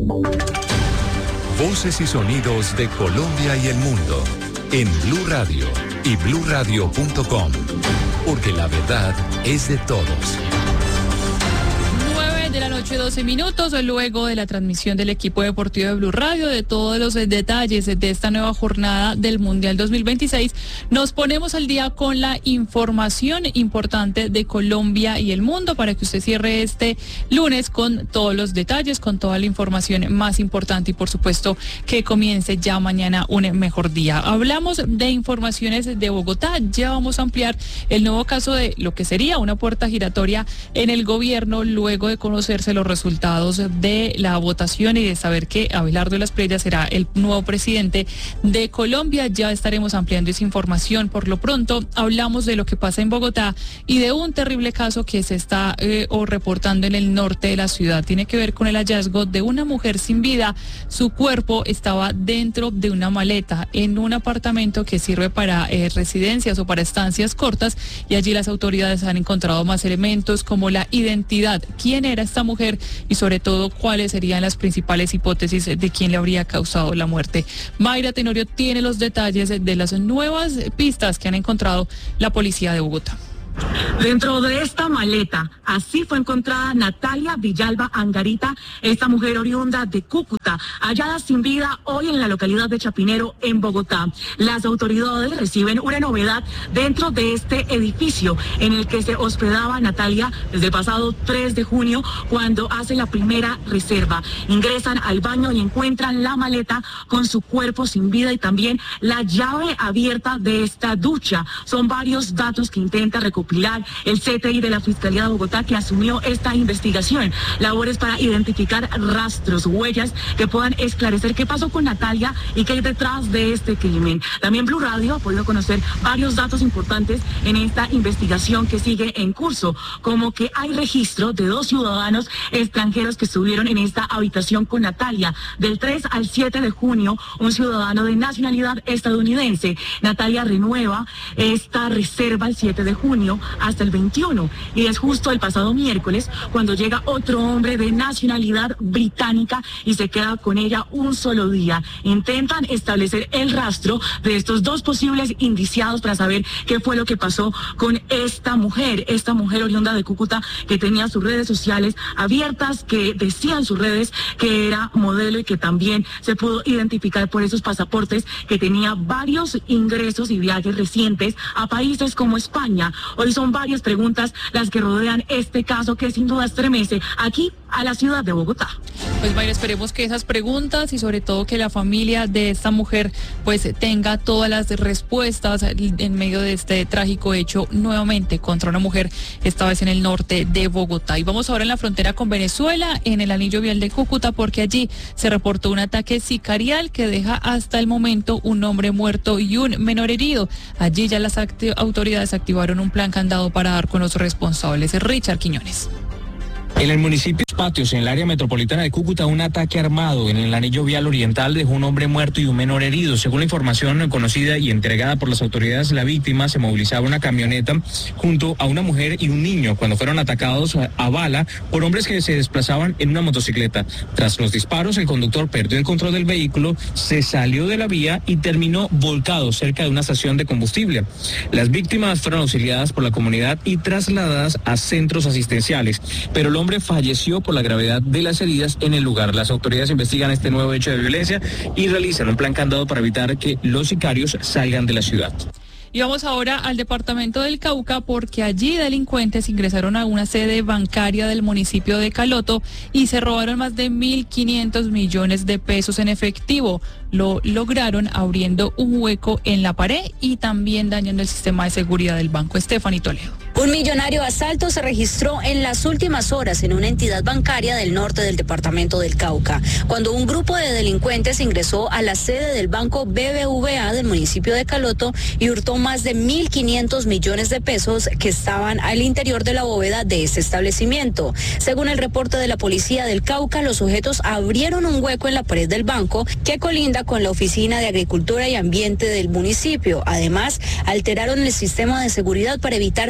Voces y sonidos de Colombia y el mundo en Blue Radio y bluradio.com, porque la verdad es de todos. 12 minutos, luego de la transmisión del equipo deportivo de Blue Radio, de todos los detalles de esta nueva jornada del Mundial 2026, nos ponemos al día con la información importante de Colombia y el mundo para que usted cierre este lunes con todos los detalles, con toda la información más importante y por supuesto que comience ya mañana un mejor día. Hablamos de informaciones de Bogotá, ya vamos a ampliar el nuevo caso de lo que sería una puerta giratoria en el gobierno luego de conocerse los resultados de la votación y de saber que Abelardo Lasprilla será el nuevo presidente de Colombia. Ya estaremos ampliando esa información. Por lo pronto, hablamos de lo que pasa en Bogotá y de un terrible caso que se está reportando en el norte de la ciudad. Tiene que ver con el hallazgo de una mujer sin vida. Su cuerpo estaba dentro de una maleta en un apartamento que sirve para residencias o para estancias cortas, y allí las autoridades han encontrado más elementos como la identidad, quién era esta mujer y sobre todo cuáles serían las principales hipótesis de quién le habría causado la muerte. Mayra Tenorio tiene los detalles de las nuevas pistas que han encontrado la policía de Bogotá. Dentro de esta maleta, así fue encontrada Natalia Villalba Angarita, esta mujer oriunda de Cúcuta, hallada sin vida hoy en la localidad de Chapinero, en Bogotá. Las autoridades reciben una novedad dentro de este edificio en el que se hospedaba Natalia desde el pasado 3 de junio, cuando hace la primera reserva. Ingresan al baño y encuentran la maleta con su cuerpo sin vida y también la llave abierta de esta ducha. Son varios datos que intenta recopilar el CTI de la Fiscalía de Bogotá, que asumió esta investigación. Labores para identificar rastros, huellas que puedan esclarecer qué pasó con Natalia y qué hay detrás de este crimen. También Blue Radio ha podido conocer varios datos importantes en esta investigación que sigue en curso, como que hay registro de 2 ciudadanos extranjeros que estuvieron en esta habitación con Natalia. Del 3 al 7 de junio, un ciudadano de nacionalidad estadounidense. Natalia renueva esta reserva el 7 de junio hasta el 21, y es justo el pasado miércoles cuando llega otro hombre de nacionalidad británica y se queda con ella un solo día. Intentan establecer el rastro de estos 2 posibles indiciados para saber qué fue lo que pasó con esta mujer oriunda de Cúcuta, que tenía sus redes sociales abiertas, que decía en sus redes que era modelo y que también se pudo identificar por esos pasaportes que tenía varios ingresos y viajes recientes a países como España. Hoy son varias preguntas las que rodean este caso, que sin duda estremece aquí a la ciudad de Bogotá. Pues Mayra, esperemos que esas preguntas y sobre todo que la familia de esta mujer pues tenga todas las respuestas en medio de este trágico hecho nuevamente contra una mujer, esta vez en el norte de Bogotá. Y vamos ahora en la frontera con Venezuela, en el anillo vial de Cúcuta, porque allí se reportó un ataque sicarial que deja hasta el momento un hombre muerto y un menor herido. Allí ya las autoridades activaron un plan candado para dar con los responsables. Richard Quiñones. En el municipio de Patios, en el área metropolitana de Cúcuta, un ataque armado en el anillo vial oriental dejó un hombre muerto y un menor herido. Según la información conocida y entregada por las autoridades, la víctima se movilizaba una camioneta junto a una mujer y un niño cuando fueron atacados a bala por hombres que se desplazaban en una motocicleta. Tras los disparos, el conductor perdió el control del vehículo, se salió de la vía y terminó volcado cerca de una estación de combustible. Las víctimas fueron auxiliadas por la comunidad y trasladadas a centros asistenciales, pero el hombre falleció por la gravedad de las heridas en el lugar. Las autoridades investigan este nuevo hecho de violencia y realizan un plan candado para evitar que los sicarios salgan de la ciudad. Y vamos ahora al departamento del Cauca, porque allí delincuentes ingresaron a una sede bancaria del municipio de Caloto y se robaron más de 1.500 millones de pesos en efectivo. Lo lograron abriendo un hueco en la pared y también dañando el sistema de seguridad del banco. Stephanie Toledo. Un millonario asalto se registró en las últimas horas en una entidad bancaria del norte del departamento del Cauca, cuando un grupo de delincuentes ingresó a la sede del banco BBVA del municipio de Caloto y hurtó más de 1.500 millones de pesos que estaban al interior de la bóveda de este establecimiento. Según el reporte de la policía del Cauca, los sujetos abrieron un hueco en la pared del banco que colinda con la Oficina de Agricultura y Ambiente del municipio. Además, alteraron el sistema de seguridad para evitar ser identificados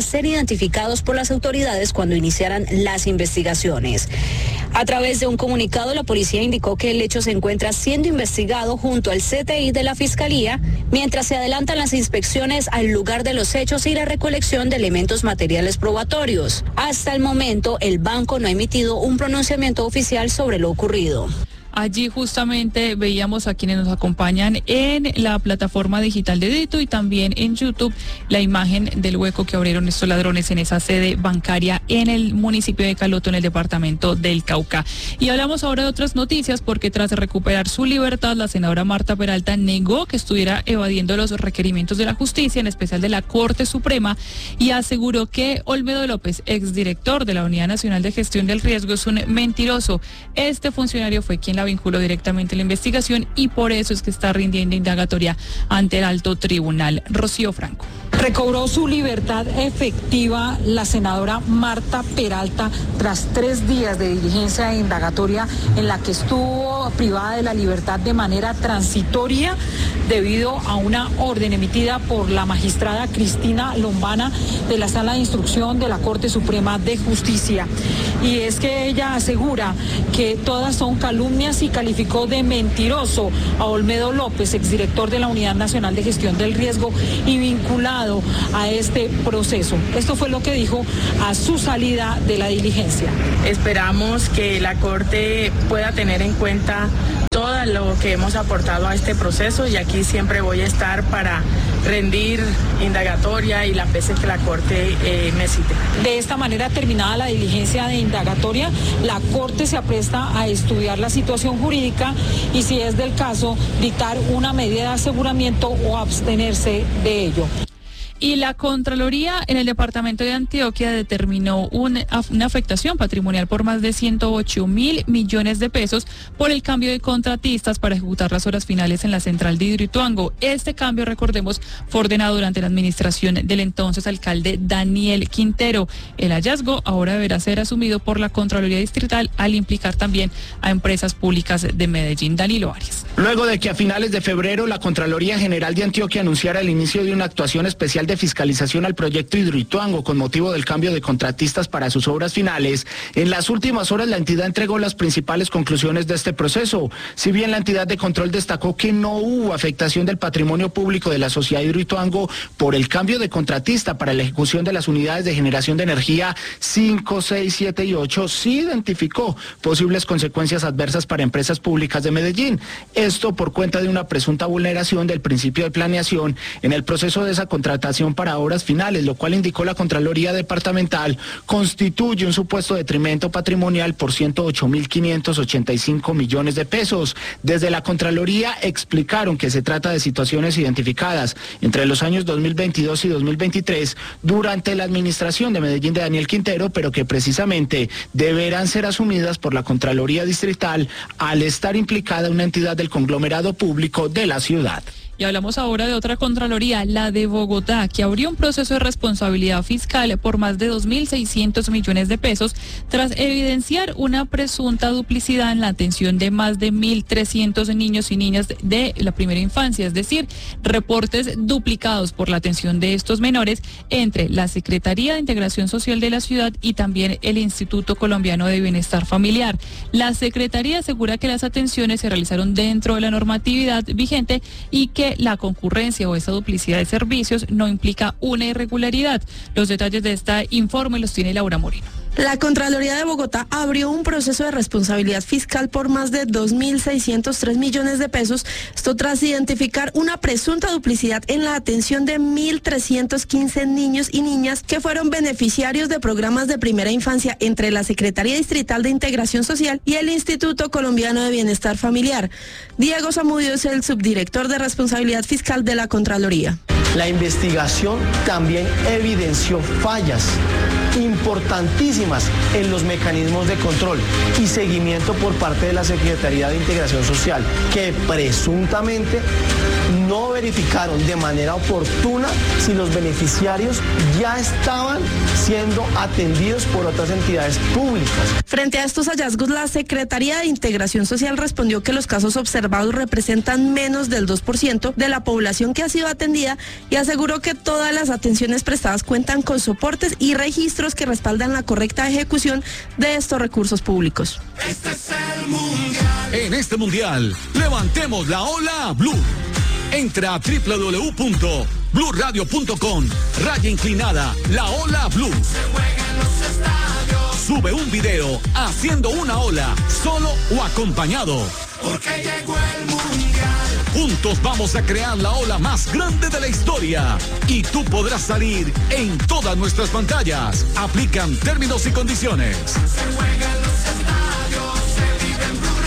identificados por las autoridades cuando iniciaran las investigaciones. A través de un comunicado, la policía indicó que el hecho se encuentra siendo investigado junto al CTI de la Fiscalía, mientras se adelantan las inspecciones al lugar de los hechos y la recolección de elementos materiales probatorios. Hasta el momento, el banco no ha emitido un pronunciamiento oficial sobre lo ocurrido. Allí justamente veíamos a quienes nos acompañan en la plataforma digital de Dito y también en YouTube la imagen del hueco que abrieron estos ladrones en esa sede bancaria en el municipio de Caloto, en el departamento del Cauca. Y hablamos ahora de otras noticias porque tras recuperar su libertad, la senadora Marta Peralta negó que estuviera evadiendo los requerimientos de la justicia, en especial de la Corte Suprema, y aseguró que Olmedo López, exdirector de la Unidad Nacional de Gestión del Riesgo, es un mentiroso. Este funcionario fue quien la vinculó directamente a la investigación y por eso es que está rindiendo indagatoria ante el alto tribunal. Rocío Franco. Recobró su libertad efectiva la senadora Marta Peralta tras 3 días de diligencia indagatoria en la que estuvo privada de la libertad de manera transitoria debido a una orden emitida por la magistrada Cristina Lombana de la Sala de Instrucción de la Corte Suprema de Justicia. Y es que ella asegura que todas son calumnias y calificó de mentiroso a Olmedo López, exdirector de la Unidad Nacional de Gestión del Riesgo y vinculado a este proceso. Esto fue lo que dijo a su salida de la diligencia. Esperamos que la Corte pueda tener en cuenta todo lo que hemos aportado a este proceso y aquí siempre voy a estar para rendir indagatoria y las veces que la Corte me cite. De esta manera, terminada la diligencia de indagatoria, la Corte se apresta a estudiar la situación jurídica y, si es del caso, dictar una medida de aseguramiento o abstenerse de ello. Y la Contraloría en el departamento de Antioquia determinó una afectación patrimonial por más de 108.000 millones de pesos por el cambio de contratistas para ejecutar las horas finales en la central de Hidroituango. Este cambio, recordemos, fue ordenado durante la administración del entonces alcalde Daniel Quintero. El hallazgo ahora deberá ser asumido por la Contraloría Distrital al implicar también a empresas públicas de Medellín. Danilo Arias. Luego de que a finales de febrero la Contraloría General de Antioquia anunciara el inicio de una actuación especial de fiscalización al proyecto Hidroituango con motivo del cambio de contratistas para sus obras finales, en las últimas horas la entidad entregó las principales conclusiones de este proceso. Si bien la entidad de control destacó que no hubo afectación del patrimonio público de la sociedad Hidroituango por el cambio de contratista para la ejecución de las unidades de generación de energía 5, 6, 7 y 8, sí identificó posibles consecuencias adversas para empresas públicas de Medellín. Esto por cuenta de una presunta vulneración del principio de planeación en el proceso de esa contratación para obras finales, lo cual, indicó la Contraloría Departamental, constituye un supuesto detrimento patrimonial por 108.585 millones de pesos. Desde la Contraloría explicaron que se trata de situaciones identificadas entre los años 2022 y 2023 durante la administración de Medellín de Daniel Quintero, pero que precisamente deberán ser asumidas por la Contraloría Distrital al estar implicada una entidad del conglomerado público de la ciudad. Y hablamos ahora de otra Contraloría, la de Bogotá, que abrió un proceso de responsabilidad fiscal por más de 2.600 millones de pesos tras evidenciar una presunta duplicidad en la atención de más de 1.300 niños y niñas de la primera infancia, es decir, reportes duplicados por la atención de estos menores entre la Secretaría de Integración Social de la ciudad y también el Instituto Colombiano de Bienestar Familiar. La Secretaría asegura que las atenciones se realizaron dentro de la normatividad vigente y que la concurrencia o esa duplicidad de servicios no implica una irregularidad. Los detalles de este informe los tiene Laura Moreno. La Contraloría de Bogotá abrió un proceso de responsabilidad fiscal por más de 2.603 millones de pesos, esto tras identificar una presunta duplicidad en la atención de 1.315 niños y niñas que fueron beneficiarios de programas de primera infancia entre la Secretaría Distrital de Integración Social y el Instituto Colombiano de Bienestar Familiar. Diego Zamudio es el subdirector de responsabilidad fiscal de la Contraloría. La investigación también evidenció fallas importantísimas en los mecanismos de control y seguimiento por parte de la Secretaría de Integración Social, que presuntamente no verificaron de manera oportuna si los beneficiarios ya estaban siendo atendidos por otras entidades públicas. Frente a estos hallazgos, la Secretaría de Integración Social respondió que los casos observados representan menos del 2% de la población que ha sido atendida y aseguró que todas las atenciones prestadas cuentan con soportes y registros que respaldan la correcta ejecución de estos recursos públicos. Este es el mundial. En este mundial, levantemos la ola blue. Entra a www.bluradio.com, /la ola blue. Sube un video haciendo una ola, solo o acompañado. Porque llegó el mundial. Juntos vamos a crear la ola más grande de la historia. Y tú podrás salir en todas nuestras pantallas. Aplican términos y condiciones. Se juega en los estadios, se vive en Blue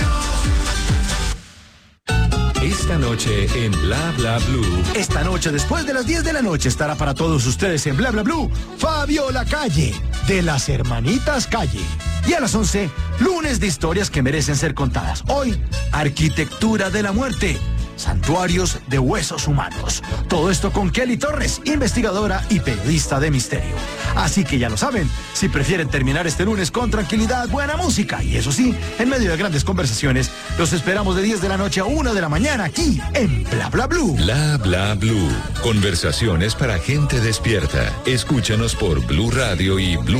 Radio. Esta noche en Bla Bla Blue. Esta noche, después de las 10 de la noche, estará para todos ustedes en Bla Bla Blue Fabiola Calle, de las Hermanitas Calle. Y a las 11, lunes de historias que merecen ser contadas. Hoy, arquitectura de la muerte, santuarios de huesos humanos. Todo esto con Kelly Torres, investigadora y periodista de misterio. Así que ya lo saben, si prefieren terminar este lunes con tranquilidad, buena música y eso sí, en medio de grandes conversaciones, los esperamos de 10 de la noche a 1 de la mañana aquí en Bla Bla Blue. Bla Bla Blue. Conversaciones para gente despierta. Escúchanos por Blue Radio y Blue